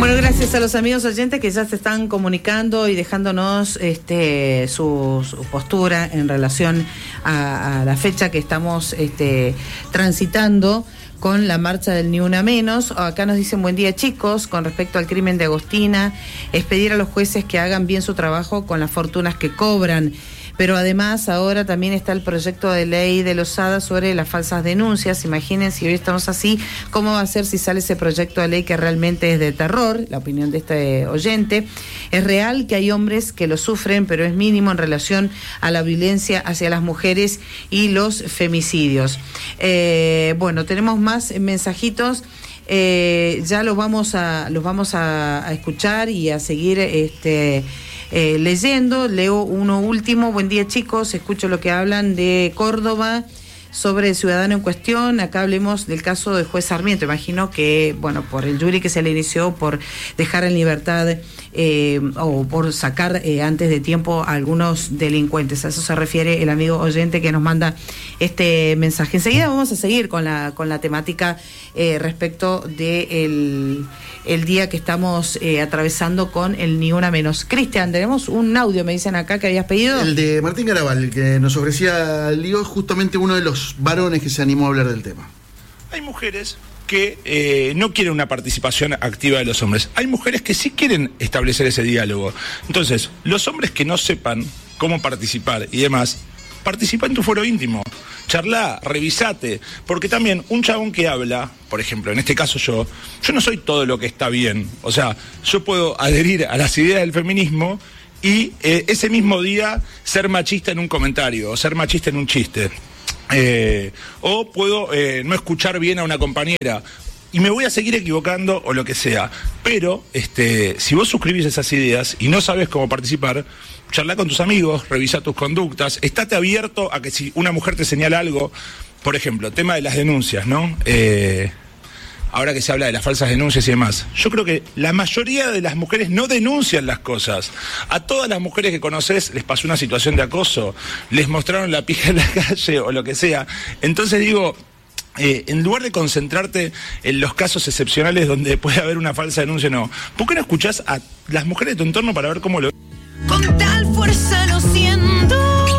Bueno, gracias a los amigos oyentes que ya se están comunicando y dejándonos su postura en relación a la fecha que estamos transitando con la marcha del Ni Una Menos. Acá nos dicen: buen día, chicos. Con respecto al crimen de Agostina, es pedir a los jueces que hagan bien su trabajo con las fortunas que cobran. Pero además ahora también está el proyecto de ley de Lozada sobre las falsas denuncias. Imaginen, si hoy estamos así, ¿cómo va a ser si sale ese proyecto de ley que realmente es de terror? La opinión de este oyente. Es real que hay hombres que lo sufren, pero es mínimo en relación a la violencia hacia las mujeres y los femicidios. Bueno, tenemos más mensajitos. Ya los vamos a escuchar y a seguir leyendo. Leo uno último. Buen día, chicos, escucho lo que hablan de Córdoba sobre el ciudadano en cuestión. Acá hablemos del caso del juez Sarmiento. Imagino que, bueno, por el jury que se le inició por dejar en libertad o por sacar antes de tiempo a algunos delincuentes. A eso se refiere el amigo oyente que nos manda este mensaje. Enseguida vamos a seguir con la temática respecto de el día que estamos atravesando con el Ni Una Menos. Cristian, tenemos un audio, me dicen acá, que habías pedido. El de Martín Garabal, que nos ofrecía Lío, justamente uno de los varones que se animó a hablar del tema. Hay mujeres que no quieren una participación activa de los hombres. Hay mujeres que sí quieren establecer ese diálogo. Entonces, los hombres que no sepan cómo participar y demás, participa en tu foro íntimo, charlá, revisate, porque también un chabón que habla, por ejemplo, en este caso yo no soy todo lo que está bien. O sea, yo puedo adherir a las ideas del feminismo y ese mismo día ser machista en un comentario o ser machista en un chiste. O puedo no escuchar bien a una compañera y me voy a seguir equivocando o lo que sea. Pero si vos suscribís esas ideas y no sabes cómo participar, charlá con tus amigos, revisa tus conductas, estate abierto a que si una mujer te señala algo, por ejemplo, tema de las denuncias, ¿no? Ahora que se habla de las falsas denuncias y demás, yo creo que la mayoría de las mujeres no denuncian las cosas. A todas las mujeres que conoces les pasó una situación de acoso, les mostraron la pija en la calle o lo que sea. Entonces digo, en lugar de concentrarte en los casos excepcionales donde puede haber una falsa denuncia, no. ¿Por qué no escuchás a las mujeres de tu entorno para ver cómo lo... Con tal fuerza lo siento.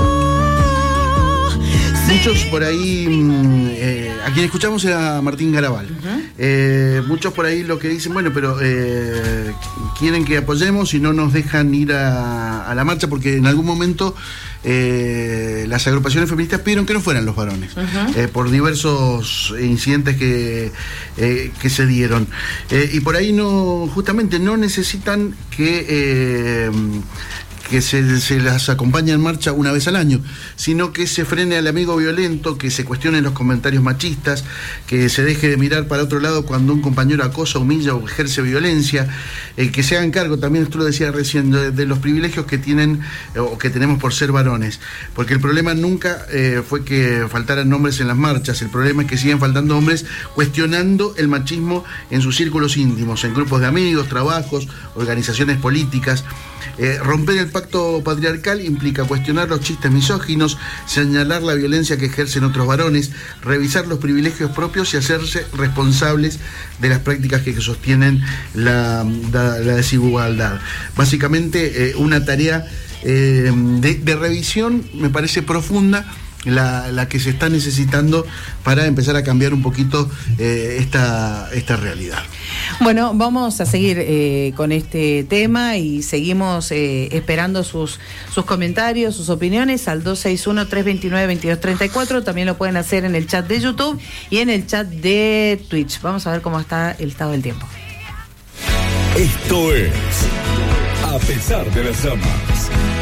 Muchos por ahí, a quien escuchamos era Martín Garabal. Muchos por ahí lo que dicen, bueno, pero quieren que apoyemos y no nos dejan ir a la marcha porque en algún momento las agrupaciones feministas pidieron que no fueran los varones, por diversos incidentes que se dieron. Y por ahí justamente no necesitan que se las acompañe en marcha una vez al año, sino que se frene al amigo violento, que se cuestionen los comentarios machistas, que se deje de mirar para otro lado cuando un compañero acosa, humilla o ejerce violencia, que se hagan cargo, también esto lo decía recién, de los privilegios que tienen o que tenemos por ser varones, porque el problema nunca fue que faltaran hombres en las marchas, el problema es que siguen faltando hombres cuestionando el machismo en sus círculos íntimos, en grupos de amigos, trabajos, organizaciones políticas. Romper el pacto patriarcal implica cuestionar los chistes misóginos, señalar la violencia que ejercen otros varones, revisar los privilegios propios y hacerse responsables de las prácticas que sostienen la desigualdad. Básicamente una tarea de revisión, me parece profunda, la que se está necesitando para empezar a cambiar un poquito esta realidad. Bueno, vamos a seguir con este tema y seguimos esperando sus comentarios, sus opiniones al 261-329-2234. También lo pueden hacer en el chat de YouTube y en el chat de Twitch. Vamos a ver cómo está el estado del tiempo. Esto es A Pesar de las Llamas.